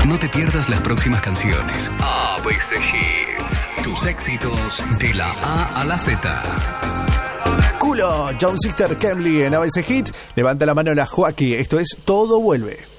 No te pierdas las próximas canciones. ABC Hits. Tus éxitos de la A a la Z. Culo, John Sister Kemley en ABC Hit. Levanta la mano la Joaquí. Esto es Todo Vuelve.